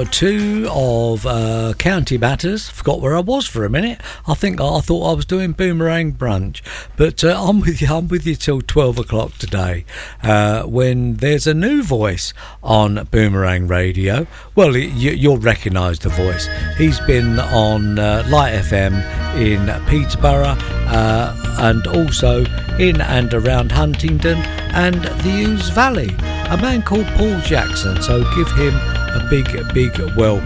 hour two of County Matters. Forgot where I was for a minute. I thought I was doing Boomerang Brunch, but I'm with you till 12 o'clock today, when there's a new voice on Boomerang Radio. Well, you'll recognise the voice. He's been on Light FM in Peterborough, and also in and around Huntingdon and the Ouse Valley. A man called Paul Jackson, so give him a big welcome.